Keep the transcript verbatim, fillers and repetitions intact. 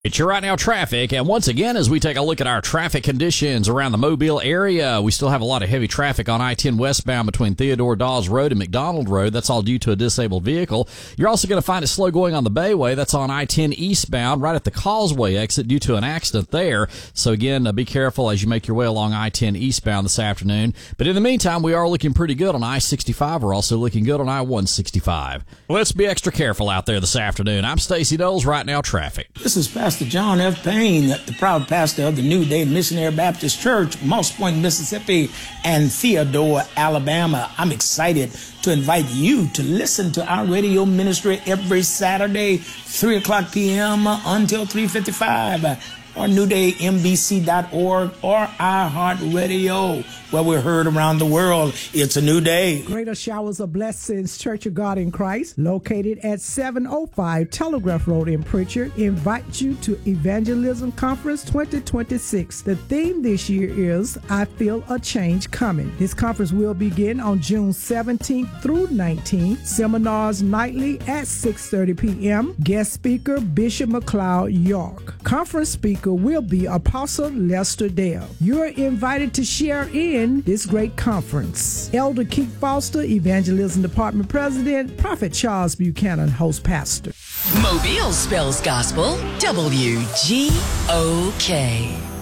It's your Right Now traffic, and once again, as we take a look at our traffic conditions around the Mobile area, we still have a lot of heavy traffic on I ten westbound between Theodore Dawes Road and McDonald Road. That's all due to a disabled vehicle. You're also going to find it slow going on the Bayway. That's on I ten eastbound, right at the Causeway exit due to an accident there. So again, uh, be careful as you make your way along I ten eastbound this afternoon. But in the meantime, we are looking pretty good on I sixty-five. We're also looking good on I one sixty-five. Let's be extra careful out there this afternoon. I'm Stacey Knowles, Right Now traffic. This is Pastor John F. Payne, the proud pastor of the New Day Missionary Baptist Church, Moss Point, Mississippi, and Theodore, Alabama. I'm excited to invite you to listen to our radio ministry every Saturday, three o'clock p.m. until three fifty-five, or new day M B C dot org, or iHeartRadio, where we're heard around the world. It's a new day. Greater Showers of Blessings Church of God in Christ, located at seven oh five Telegraph Road in Pritchard, invites you to Evangelism Conference twenty twenty-six. The theme this year is I Feel a Change Coming. This conference will begin on June seventeenth through nineteenth. Seminars nightly at six thirty p.m. Guest speaker Bishop McLeod York. Conference speaker will be Apostle Lester Dale. You are invited to share in this great conference. Elder Keith Foster, Evangelism Department President, Prophet Charles Buchanan, host pastor. Mobile spells gospel, W G O K.